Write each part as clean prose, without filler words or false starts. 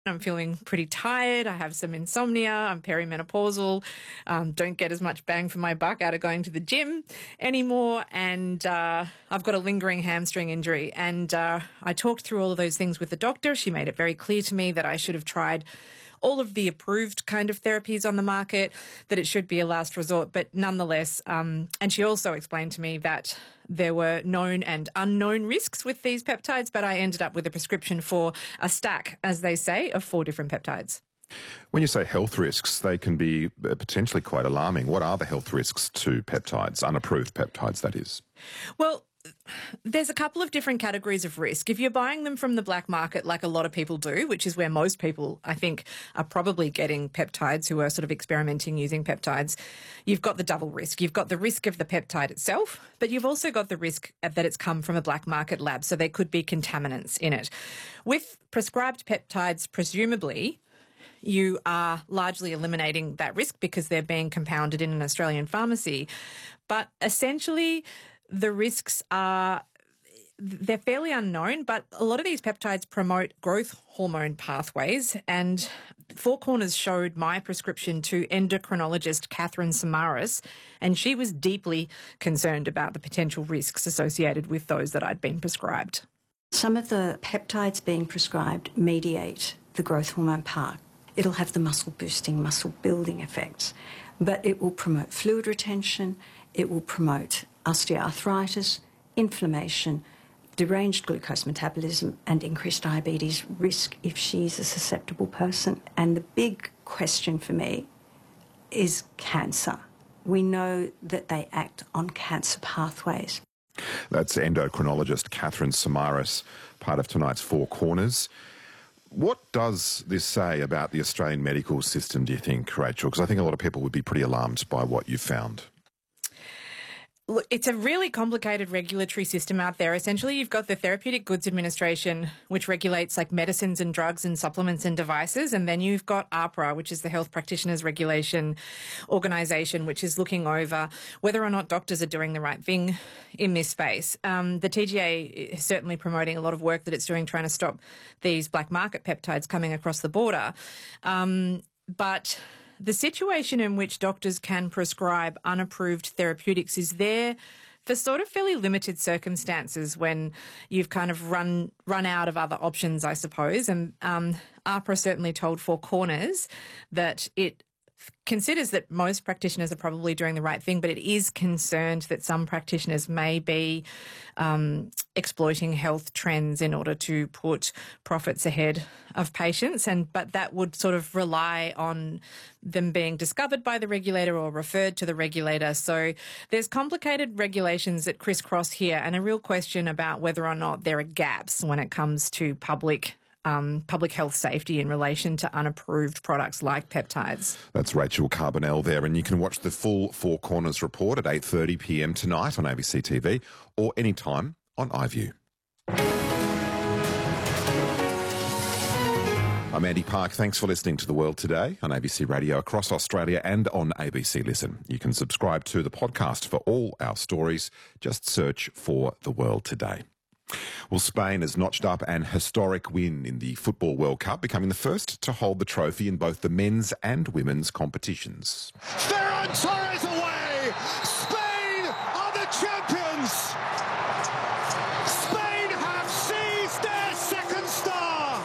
I'm feeling pretty tired. I have some insomnia. I'm perimenopausal. Don't get as much bang for my buck out of going to the gym anymore. And I've got a lingering hamstring injury. And I talked through all of those things with the doctor. She made it very clear to me that I should have tried all of the approved kind of therapies on the market, that it should be a last resort. But nonetheless, and she also explained to me that there were known and unknown risks with these peptides, but I ended up with a prescription for a stack, as they say, of 4 different peptides. When you say health risks, they can be potentially quite alarming. What are the health risks to peptides, unapproved peptides, that is? Well, there's a couple of different categories of risk. If you're buying them from the black market, like a lot of people do, which is where most people, I think, are probably getting peptides who are sort of experimenting using peptides, you've got the double risk. You've got the risk of the peptide itself, but you've also got the risk that it's come from a black market lab, so there could be contaminants in it. With prescribed peptides, presumably, you are largely eliminating that risk because they're being compounded in an Australian pharmacy. But essentially, the risks they're fairly unknown, but a lot of these peptides promote growth hormone pathways. And Four Corners showed my prescription to endocrinologist Catherine Samaras, and she was deeply concerned about the potential risks associated with those that I'd been prescribed. Some of the peptides being prescribed mediate the growth hormone path. It'll have the muscle boosting, muscle building effects, but it will promote fluid retention, it will promote osteoarthritis, inflammation, deranged glucose metabolism and increased diabetes risk if she's a susceptible person. And the big question for me is cancer. We know that they act on cancer pathways. That's endocrinologist Catherine Samaras, part of tonight's Four Corners. What does this say about the Australian medical system, do you think, Rachel? Because I think a lot of people would be pretty alarmed by what you found. Look, it's a really complicated regulatory system out there. Essentially, you've got the Therapeutic Goods Administration, which regulates like medicines and drugs and supplements and devices. And then you've got AHPRA, which is the Health Practitioners Regulation Organisation, which is looking over whether or not doctors are doing the right thing in this space. The TGA is certainly promoting a lot of work that it's doing trying to stop these black market peptides coming across the border. But the situation in which doctors can prescribe unapproved therapeutics is there for sort of fairly limited circumstances when you've kind of run out of other options, I suppose. And AHPRA certainly told Four Corners that it considers that most practitioners are probably doing the right thing, but it is concerned that some practitioners may be exploiting health trends in order to put profits ahead of patients. But that would sort of rely on them being discovered by the regulator or referred to the regulator. So there's complicated regulations that crisscross here and a real question about whether or not there are gaps when it comes to public health safety in relation to unapproved products like peptides. That's Rachel Carbonell there, and you can watch the full Four Corners report at 8:30 p.m. tonight on ABC TV or anytime on iView. I'm Andy Park. Thanks for listening to The World Today on ABC Radio across Australia and on ABC Listen. You can subscribe to the podcast for all our stories. Just search for The World Today. Well, Spain has notched up an historic win in the Football World Cup, becoming the first to hold the trophy in both the men's and women's competitions. Ferran Torres away! Spain are the champions! Spain have seized their second star!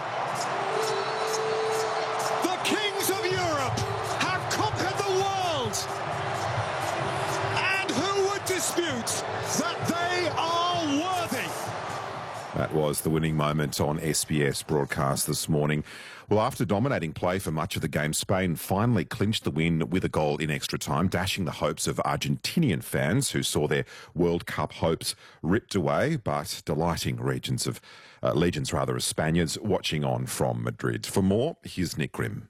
The kings of Europe have conquered the world! And who would dispute that they are worthy? That was the winning moment on SBS broadcast this morning. Well, after dominating play for much of the game, Spain finally clinched the win with a goal in extra time, dashing the hopes of Argentinian fans who saw their World Cup hopes ripped away, but delighting legions of Spaniards watching on from Madrid. For more, here's Nick Grimm.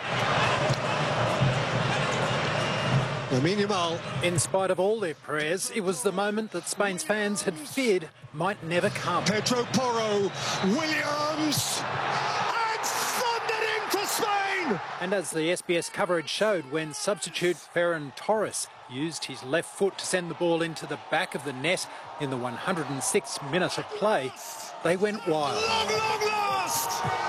In spite of all their prayers, it was the moment that Spain's fans had feared might never come. Pedro Porro, Williams, and thundered in for Spain! And as the SBS coverage showed, when substitute Ferran Torres used his left foot to send the ball into the back of the net in the 106th minute of play, they went wild. Long, long lost!